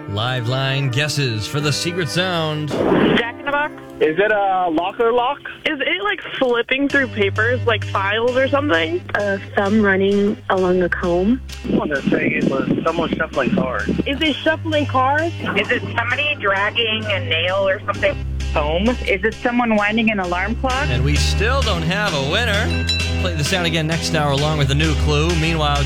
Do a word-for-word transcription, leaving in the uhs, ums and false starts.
Live line guesses for the secret sound. Jack in the Box? Is it a locker lock? Is it like flipping through papers, like files or something? A thumb running along a comb. I want to say it was someone shuffling cars. Is it shuffling cars? Is it somebody dragging a nail or something? Home? Is it someone winding an alarm clock? And we still don't have a winner. Play the sound again next hour along with a new clue. Meanwhile,